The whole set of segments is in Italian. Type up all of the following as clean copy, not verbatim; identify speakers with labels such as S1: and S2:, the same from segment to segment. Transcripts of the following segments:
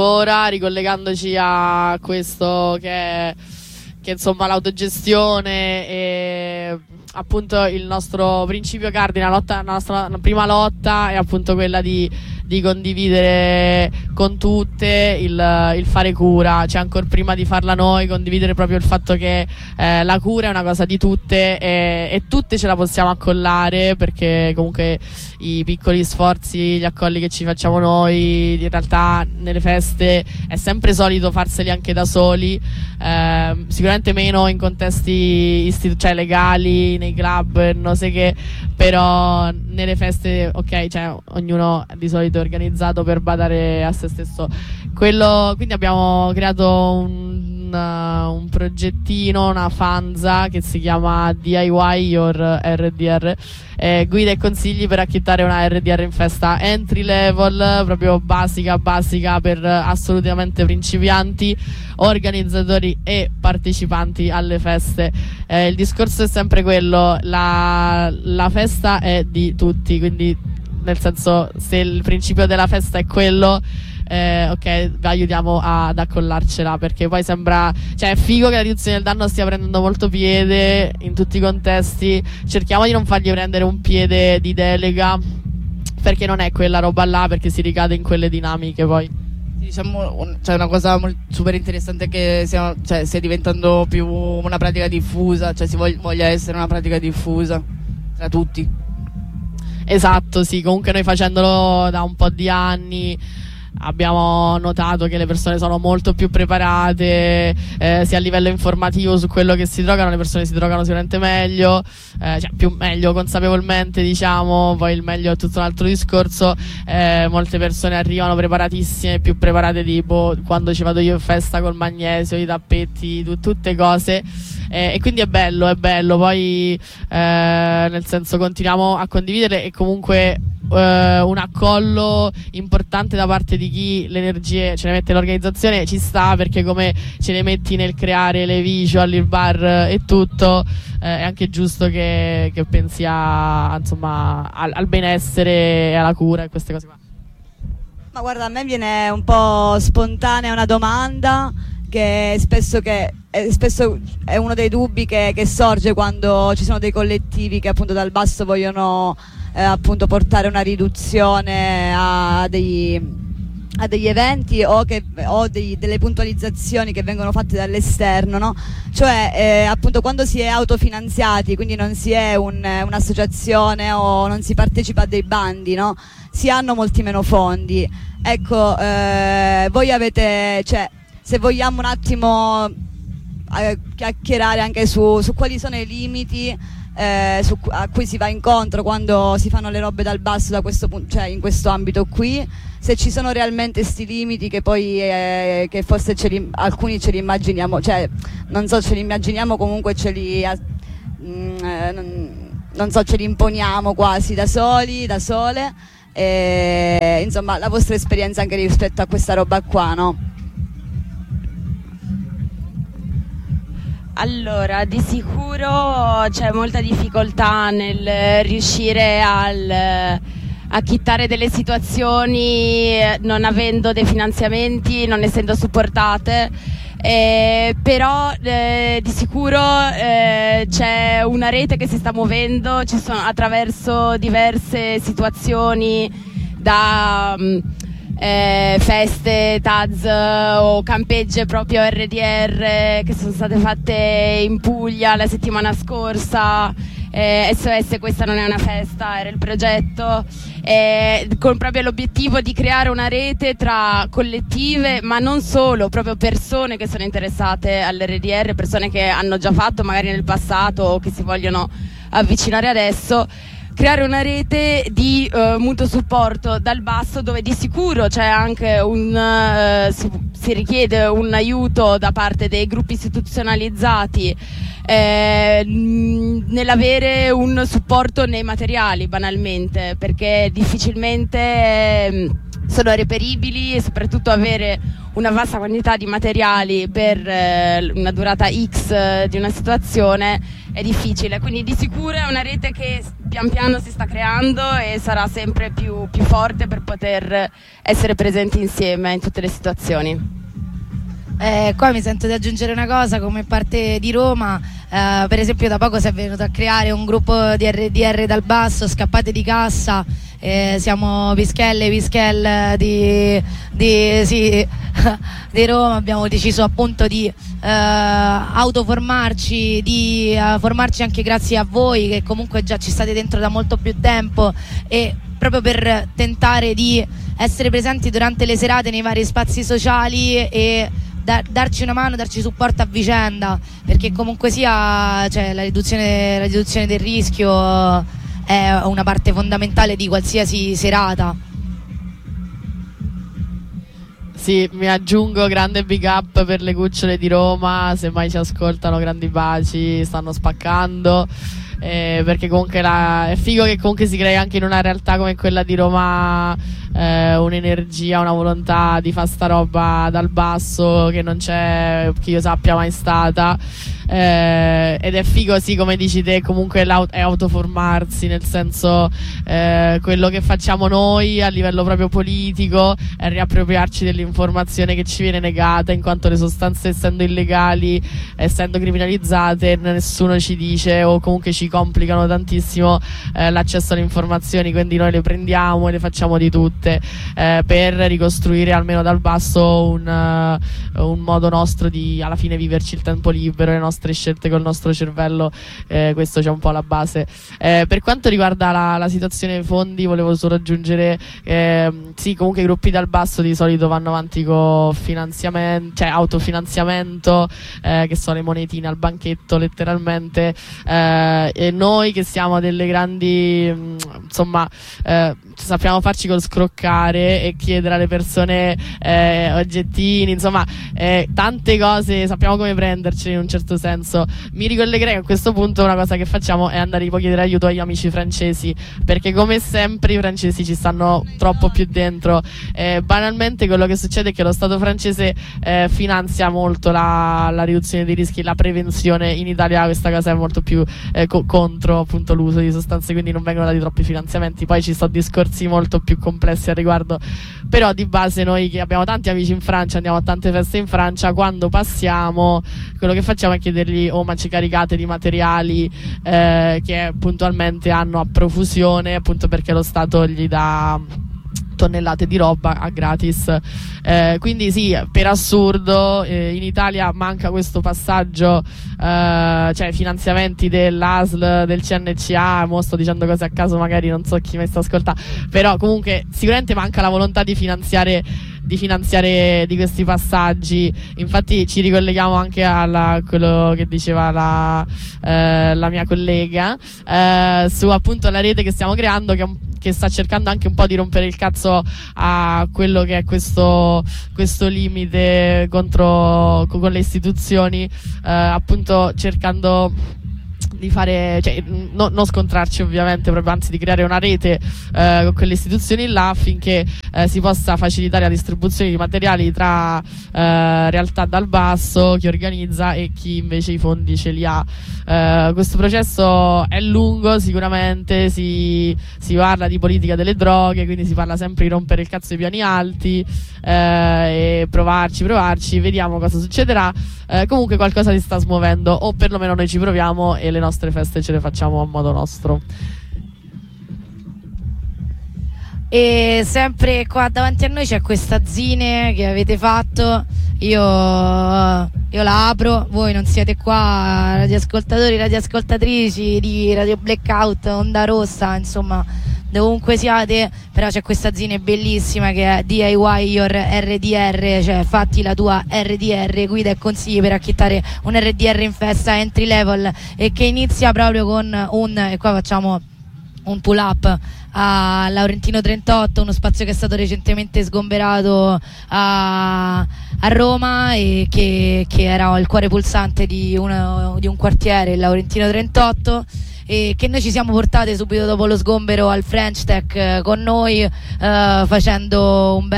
S1: Ora, ricollegandoci a questo che insomma l'autogestione e appunto il nostro principio cardine, la nostra prima lotta è appunto quella di condividere con tutte il fare cura, cioè ancora prima di farla noi, condividere proprio il fatto che la cura è una cosa di tutte e tutte ce la possiamo accollare, perché comunque i piccoli sforzi, gli accolli che ci facciamo noi, in realtà nelle feste è sempre solito farseli anche da soli, sicuramente meno in contesti cioè legali, nei club, non so che, però nelle feste ok, cioè ognuno di solito è organizzato per badare a se stesso. Quindi abbiamo creato un progettino, una fanza che si chiama DIY Your RDR, guida e consigli per acchittare una RDR in festa entry level, proprio basica per assolutamente principianti, organizzatori e partecipanti alle feste. Il discorso è sempre quello, la festa è di tutti, quindi nel senso, se il principio della festa è quello, ok, vi aiutiamo ad accollarcela, perché poi sembra, cioè è figo che la riduzione del danno stia prendendo molto piede in tutti i contesti. Cerchiamo di non fargli prendere un piede di delega, perché non è quella roba là, perché si ricade in quelle dinamiche poi.
S2: Diciamo, c'è una cosa super interessante che stia diventando più una pratica diffusa, cioè si voglia essere una pratica diffusa tra tutti.
S1: Esatto, sì, comunque noi facendolo da un po' di anni abbiamo notato che le persone sono molto più preparate, sia a livello informativo su quello che si drogano, le persone si drogano sicuramente meglio, meglio consapevolmente, diciamo, poi il meglio è tutto un altro discorso. Molte persone arrivano preparatissime, più preparate di quando ci vado io in festa col magnesio, i tappetti, tutte cose. E quindi è bello, poi nel senso continuiamo a condividere, e comunque un accollo importante da parte di chi le energie ce le mette nell'organizzazione ci sta, perché come ce le metti nel creare le visual, il bar e tutto, è anche giusto che pensi al benessere e alla cura e queste cose qua.
S3: Ma guarda, a me viene un po' spontanea una domanda che spesso è uno dei dubbi che sorge quando ci sono dei collettivi che appunto dal basso vogliono appunto portare una riduzione a degli eventi o delle puntualizzazioni che vengono fatte dall'esterno, no? Cioè appunto quando si è autofinanziati, quindi non si è un'associazione o non si partecipa a dei bandi, no? Si hanno molti meno fondi. Ecco, voi avete, cioè, se vogliamo un attimo chiacchierare anche su quali sono i limiti a cui si va incontro quando si fanno le robe dal basso, da questo punto, cioè in questo ambito qui, se ci sono realmente sti limiti che poi che forse alcuni ce li immaginiamo, cioè non so, ce li immaginiamo, comunque ce li non so, ce li imponiamo quasi da soli, da sole, insomma la vostra esperienza anche rispetto a questa roba qua, no?
S4: Allora, di sicuro c'è molta difficoltà nel riuscire a acchittare delle situazioni non avendo dei finanziamenti, non essendo supportate, però di sicuro c'è una rete che si sta muovendo, attraverso diverse situazioni da feste, TAZ o campeggi proprio RDR che sono state fatte in Puglia la settimana scorsa. SOS Questa non è una festa, era il progetto, con proprio l'obiettivo di creare una rete tra collettive, ma non solo, proprio persone che sono interessate all'RDR, persone che hanno già fatto magari nel passato o che si vogliono avvicinare adesso. Creare una rete di mutuo supporto dal basso, dove di sicuro c'è anche si richiede un aiuto da parte dei gruppi istituzionalizzati nell'avere un supporto nei materiali, banalmente, perché difficilmente sono reperibili, e soprattutto avere una vasta quantità di materiali per una durata X di una situazione è difficile, quindi di sicuro è una rete che pian piano si sta creando e sarà sempre più forte per poter essere presenti insieme in tutte le situazioni.
S5: Qua mi sento di aggiungere una cosa, come parte di Roma, per esempio da poco si è venuto a creare un gruppo di RDR dal basso, scappate di cassa, siamo Pischelle di Roma, abbiamo deciso appunto di autoformarci, di formarci anche grazie a voi che comunque già ci state dentro da molto più tempo, e proprio per tentare di essere presenti durante le serate nei vari spazi sociali e darci una mano, darci supporto a vicenda, perché comunque sia, cioè, la riduzione del rischio è una parte fondamentale di qualsiasi serata.
S1: Sì, mi aggiungo, grande big up per le cucciole di Roma, se mai ci ascoltano grandi baci, stanno spaccando. Perché comunque è figo che comunque si crea anche in una realtà come quella di Roma un'energia, una volontà di fare sta roba dal basso che non c'è, che io sappia, mai stata, ed è figo, sì, come dici te, comunque è autoformarsi, nel senso quello che facciamo noi a livello proprio politico è riappropriarci dell'informazione che ci viene negata, in quanto le sostanze, essendo illegali, essendo criminalizzate, nessuno ci dice, o comunque ci complicano tantissimo l'accesso alle informazioni, quindi noi le prendiamo e le facciamo di tutte per ricostruire almeno dal basso un modo nostro di alla fine viverci il tempo libero, le nostre scelte col nostro cervello, questo c'è un po' alla base. Per quanto riguarda la situazione dei fondi, volevo solo aggiungere sì, comunque i gruppi dal basso di solito vanno avanti con finanziamento, cioè autofinanziamento, che sono le monetine al banchetto letteralmente, e noi che siamo delle grandi insomma sappiamo farci con scroccare e chiedere alle persone oggettini, insomma tante cose, sappiamo come prenderceli in un certo senso. Mi ricollegherei a questo punto, una cosa che facciamo è andare a chiedere aiuto agli amici francesi, perché come sempre i francesi ci stanno troppo più dentro. Banalmente quello che succede è che lo Stato francese finanzia molto la riduzione dei rischi, la prevenzione. In Italia questa cosa è molto più contro appunto l'uso di sostanze, quindi non vengono dati troppi finanziamenti. Poi ci sono discorsi molto più complessi al riguardo, però di base noi che abbiamo tanti amici in Francia, andiamo a tante feste in Francia, quando passiamo quello che facciamo è chiedergli: oh, ma ci caricate di materiali che puntualmente hanno a profusione, appunto perché lo Stato gli dà tonnellate di roba a gratis, quindi sì, per assurdo in Italia manca questo passaggio, cioè finanziamenti dell'ASL, del CNCA. Mo sto dicendo cose a caso, magari non so chi mi sta ascoltando, però comunque sicuramente manca la volontà di finanziare di questi passaggi. Infatti ci ricolleghiamo anche a quello che diceva la mia collega su appunto la rete che stiamo creando, che sta cercando anche un po' di rompere il cazzo a quello che è questo limite con le istituzioni, appunto cercando di fare, cioè, non scontrarci ovviamente, proprio, anzi di creare una rete con quelle istituzioni là, affinché si possa facilitare la distribuzione di materiali tra realtà dal basso, chi organizza e chi invece i fondi ce li ha. Questo processo è lungo, sicuramente si parla di politica delle droghe, quindi si parla sempre di rompere il cazzo ai piani alti, e provarci, vediamo cosa succederà. Comunque qualcosa si sta smuovendo, o perlomeno noi ci proviamo e le nostre feste ce le facciamo a modo nostro.
S5: E sempre qua davanti a noi c'è questa zine che avete fatto. Io la apro, voi non siete qua, radioascoltatori, radioascoltatrici di Radio Blackout, Onda Rossa, insomma dovunque siate, però c'è questa zine bellissima che è DIY Your RDR, cioè fatti la tua RDR, guida e consigli per acchittare un RDR in festa entry level, e che inizia proprio con e qua facciamo un pull up a Laurentino 38, uno spazio che è stato recentemente sgomberato a Roma, e che era il cuore pulsante di un quartiere, il Laurentino 38, e che noi ci siamo portate subito dopo lo sgombero al French Tech con noi, facendo un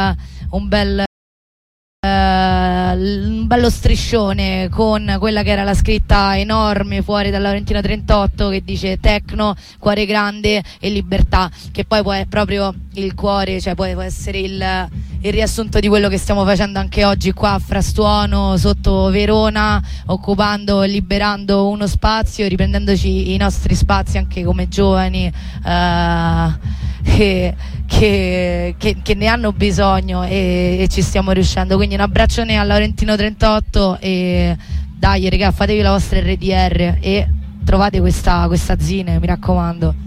S5: bello striscione con quella che era la scritta enorme fuori dal Laurentino 38 che dice Tecno, cuore grande e libertà, che poi è proprio il cuore, cioè può essere il riassunto di quello che stiamo facendo anche oggi qua a Frastuono, sotto Verona, occupando e liberando uno spazio, riprendendoci i nostri spazi anche come giovani che ne hanno bisogno, e ci stiamo riuscendo. Quindi un abbraccione al Laurentino 38 e dai raga, fatevi la vostra RDR e trovate questa zine, mi raccomando.